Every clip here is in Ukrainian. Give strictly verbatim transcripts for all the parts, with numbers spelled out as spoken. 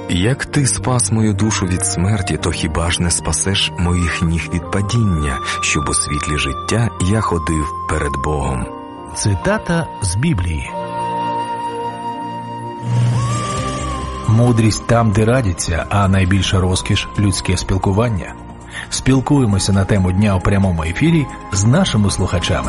Як ти спас мою душу від смерті, то хіба ж не спасеш моїх ніг від падіння, щоб у світлі життя я ходив перед Богом? Цитата з Біблії. Мудрість там, де радяться, а найбільша розкіш – людське спілкування. Спілкуємося на тему дня у прямому ефірі з нашими слухачами.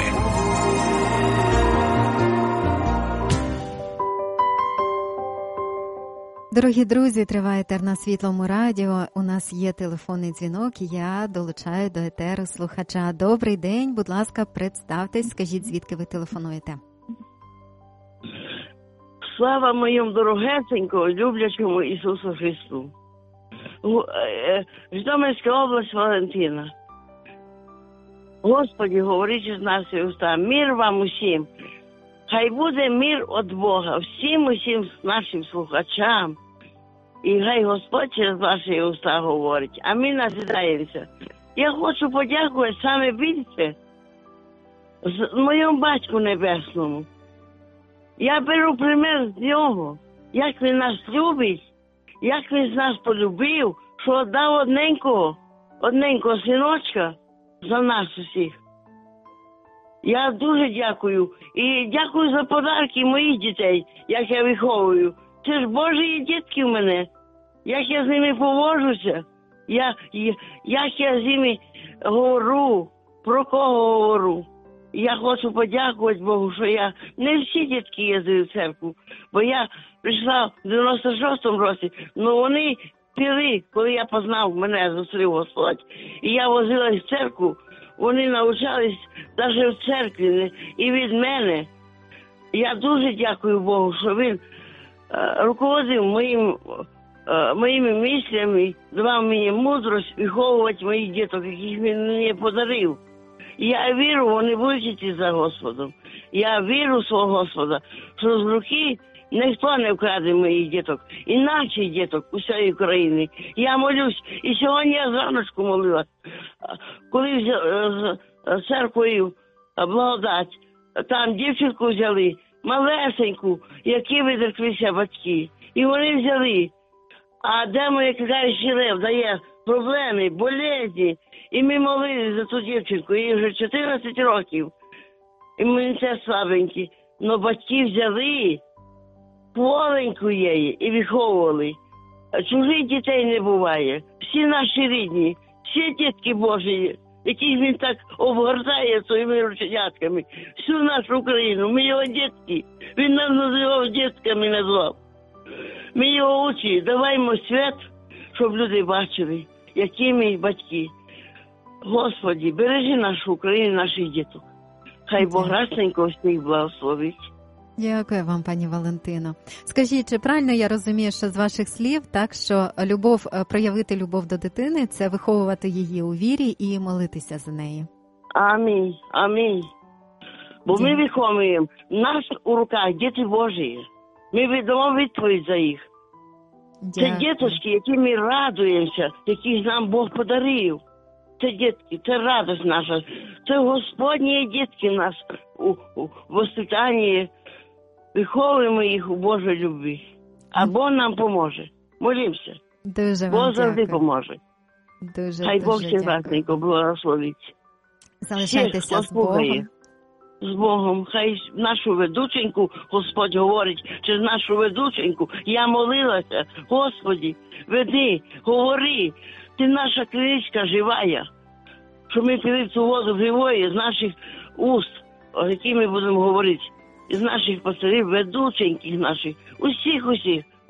Дорогі друзі, триває етер на Світлому радіо. У нас є телефонний дзвінок, і я долучаю до етеру слухача. Добрий день, будь ласка, представтесь, скажіть, звідки ви телефонуєте. Слава моєму дорогесенькому, люблячому Ісусу Христу. Житомирська область, Валентина. Господи, говорить з нашої уста, мир вам усім. Хай буде мир від Бога всім усім нашим слухачам. І хай Господь через ваші уста говорить. А ми назидаємося. Я хочу подякувати саме більше моєму батьку небесному. Я беру примір з нього, як він нас любить, як він з нас полюбив, що віддав одненького, одненького синочка за нас усіх. Я дуже дякую. І дякую за подарки моїх дітей, як я виховую. Це ж Божі дітки в мене. Як я з ними поводжуся, я, як я з ними говорю, про кого говорю. Я хочу подякувати Богу, що я не всі дітки їздили в церкву, бо я прийшла в дев'яносто шостому році, але вони пили, коли я познав, мене зустрів Господь. І я возилась в церкву, вони навчались навіть в церкві і від мене. Я дуже дякую Богу, що він е, руководив моїм, е, моїми мислями, давав мені мудрость виховувати моїх діток, яких він мені подарив. Я вірю, вони будуть йти за Господом. Я вірю в свого Господа, що з руки ніхто не вкраде моїх діток, і наших діток усієї України. Я молюсь, і сьогодні я зраночку молилась, коли з церквою благодать, там дівчинку взяли, малесеньку, які видерклися батьки, і вони взяли. А де моя кидаючий лев дає проблеми, болезні, і ми молились за ту дівчинку, їй вже чотирнадцять років, імунітет слабенький, але батьки взяли хвореньку її і виховували. Чужих дітей не буває. Всі наші рідні, всі дітки Божі, яких він так обгортає своїми рученятками, всю нашу Україну, ми його дітки, він нас називав дітками, назвав. Ми його учимо, даваймо світ, щоб люди бачили, які ми батьки. Господи, бережи нашу Україну, наших діток. Хай Бог расненько всіх благословить. Дякую вам, пані Валентино. Скажіть, чи правильно я розумію, що з ваших слів, так, що любов, проявити любов до дитини – це виховувати її у вірі і молитися за неї? Амінь, амінь. Бо Дякую. Ми виховуємо, нас у руках діти Божі. Ми віддамо відповідь за їх. Дякую. Це діточки, які ми радуємося, яких нам Бог подарив. Це дітки, це радость наша. Це Господні дітки в нас у, у воспитанні. Виховуємо їх у Божій любві. А Бог нам поможе. Молімося. Дуже Бог вам завжди дякую. поможе. Дуже, Хай дуже Бог всіх власненько благословить. Залишайтеся з Богом. З Богом. Хай нашу ведученьку Господь говорить через нашу ведученьку. Я молилася. Господи, веди, говори. Ти наша криничка живая. Щоб ми пили цю воду живої з наших уст, о якій ми будемо говорити. Із наших пастирів, ведученьких наших, усіх-усіх.